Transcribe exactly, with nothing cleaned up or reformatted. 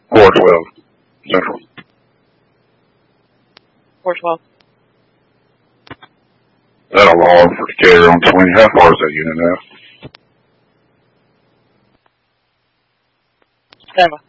four twelve Central. four twelve. That'll allow for the carrier on twenty. How far is that unit now? Stand by.